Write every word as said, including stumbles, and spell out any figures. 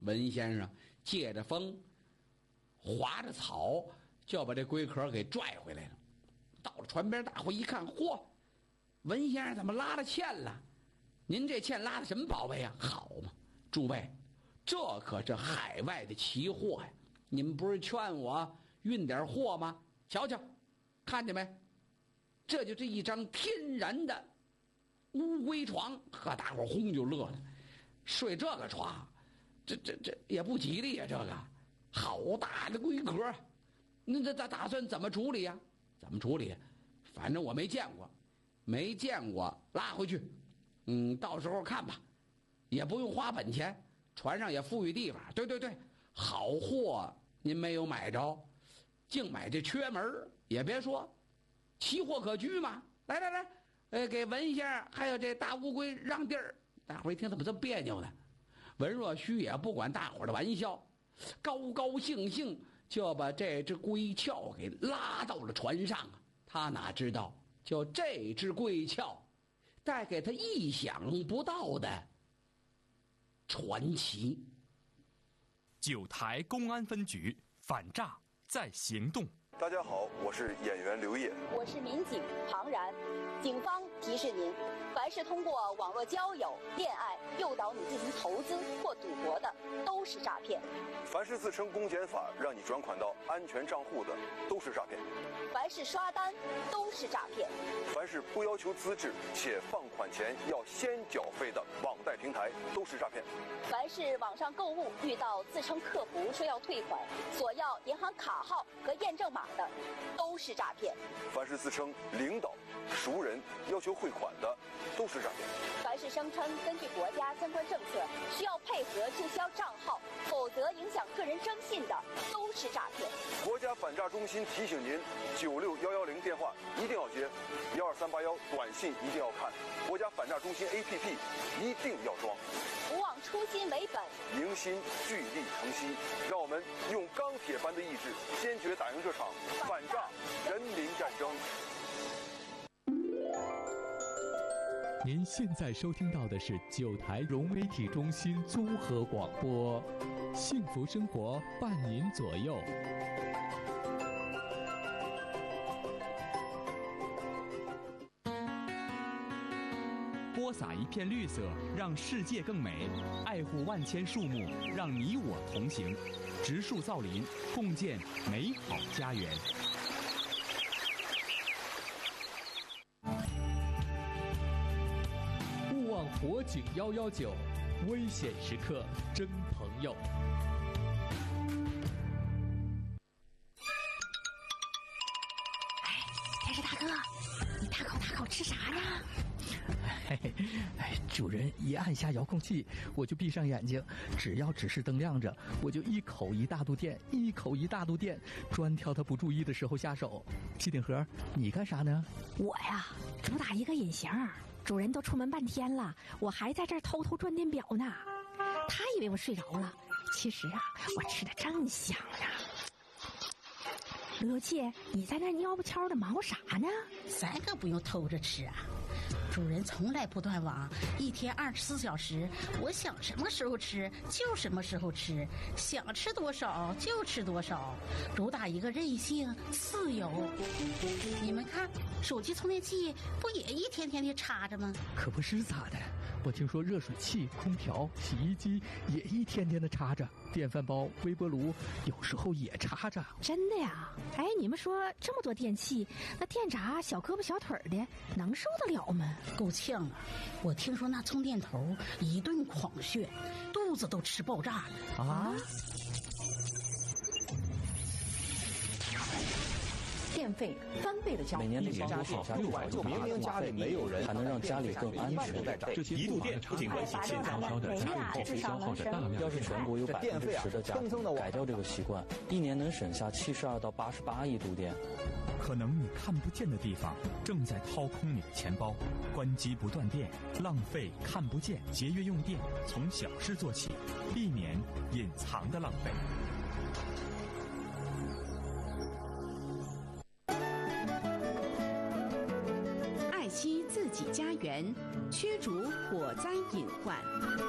文先生借着风，划着草，就要把这龟壳给拽回来了。到了船边，大伙一看，嚯，文先生怎么拉了欠了？您这欠拉的什么宝贝呀？好嘛，诸位，这可是海外的奇货呀！你们不是劝我运点货吗？瞧瞧，看见没？这就是一张天然的乌龟床，呵，大伙轰就乐了。睡这个床，这这这也不吉利呀！这个好大的龟壳，那这打打算怎么处理呀？怎么处理？反正我没见过，没见过，拉回去。嗯，到时候看吧，也不用花本钱，船上也富裕地方。对对对，好货您没有买着，净买这缺门也别说，奇货可居嘛。来来来，呃，给文先生还有这大乌龟让地儿。大伙一听怎么这么别扭呢？文若虚也不管大伙的玩笑，高高兴兴就要把这只龟壳给拉到了船上啊！他哪知道，就这只龟壳带给他意想不到的传奇。 九台公安分局反诈在行动。 大家好，我是演员刘烨， 我是民警庞然。警方提示您，凡是通过网络交友、恋爱诱导你进行投资或赌博的，都是诈骗； 凡是自称公检法让你转款到安全账户的，都是诈骗； 凡是刷单，都是诈骗； 凡是不要求资质且放款前要先缴费的网贷平台，都是诈骗； 凡是网上购物遇到自称客服说要退款，索要银行卡号和验证码的，都是诈骗； 凡是自称领导、熟人要求汇款的，都是诈骗； 凡是声称根据国家相关政策需要配合注销账号，否则影响个人征信的，都是诈骗。 国家反诈中心提醒您：九六一一零电话一定要接，一二三八幺短信一定要看，国家反诈中心 A P P 一定要装。 不忘初心为本， 迎新聚力成西，让我们用钢铁般的意志，坚决打赢这场反诈人民战争。 您现在收听到的是九台融媒体中心综合广播，幸福生活伴您左右。 播撒一片绿色，让世界更美；爱护万千树木，让你我同行。植树造林，共建美好家园。 勿忘火警幺幺九，危险时刻真朋友。 哎，电视大哥，你大口大口吃啥呢？ 嘿嘿，哎，主人一按下遥控器，我就闭上眼睛，只要指示灯亮着，我就一口一大肚电，一口一大肚电，专挑他不注意的时候下手。机顶盒，你干啥呢？ 我呀，主打一个隐形，主人都出门半天了，我还在这儿偷偷转电表呢。他以为我睡着了，其实啊，我吃的正香呢。刘姐，你在那蔫不悄的忙活啥呢？ 咱可不用偷着吃啊，主人从来不断网，一天二十四小时，我想什么时候吃就什么时候吃，想吃多少就吃多少，主打一个任性自由。你们看，手机充电器不也一天天的插着吗？ 可不是咋的，我听说热水器、空调、洗衣机也一天天的插着，电饭煲、微波炉有时候也插着。 真的呀？哎，你们说这么多电器，那电闸小胳膊小腿的能受得了吗？ 够呛啊！我听说那充电头一顿狂炫，肚子都吃爆炸了啊！ 电费翻倍的交， 每年的家里好六百就明明家里没有人，还能让家里更安全。 这些一度电不仅关系欠发烧的家用电费消耗着大量。 要是全国有百分之十的家庭改掉这个习惯，一年能省下七十二到八十八亿度电。 可能你看不见的地方正在掏空你的钱包。关机不断电，浪费看不见，节约用电，从小事做起，避免隐藏的浪费。 爱惜自己家园，驱逐火灾隐患。